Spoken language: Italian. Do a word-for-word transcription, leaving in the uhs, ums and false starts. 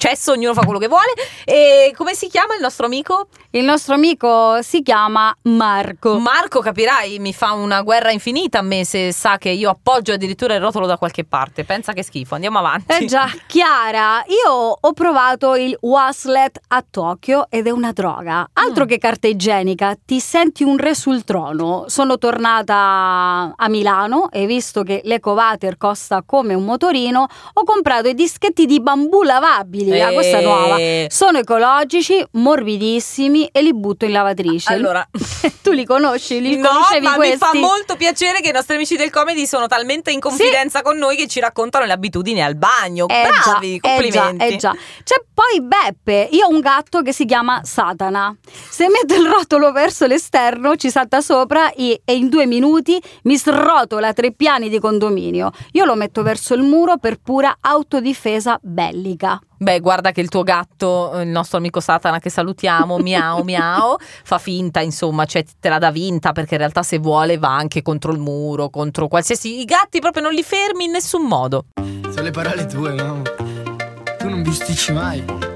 successo, ognuno fa quello che vuole. E come si chiama il nostro amico? Il nostro amico si chiama Marco. Marco, capirai, mi fa una guerra infinita a me se sa che io appoggio addirittura il rotolo da qualche parte. Pensa che schifo, andiamo avanti. Eh già, Chiara, io ho provato il Waslet a Tokyo ed è una droga. Altro mm. che carta igienica, ti senti un re sul trono. Sono tornata a Milano e visto che l'Ecovater costa come un motorino, ho comprato i dischetti di bambù lavabili, e... ah, questa è nuova. Sono ecologici, morbidissimi e li butto in lavatrice. Allora, tu li conosci? Li no, conoscevi ma questi? mi fa molto piacere che i nostri amici del comedy sono talmente in confidenza sì. con noi che ci raccontano le abitudini al bagno. Eh Bravi, già, complimenti. Eh già, eh già. C'è poi Beppe, io ho un gatto che si chiama Satana. Se metto il rotolo verso l'esterno ci salta sopra e in due minuti mi srotola tre piani di condominio. Io lo metto verso il muro per pura autodifesa bellica. Beh, guarda che il tuo gatto, il nostro amico Satana che salutiamo, miau miau, fa finta, insomma, cioè te la dà vinta, perché in realtà se vuole va anche contro il muro, contro qualsiasi... I gatti proprio non li fermi in nessun modo. Sono le parole tue, mamma. Tu non bisticci mai.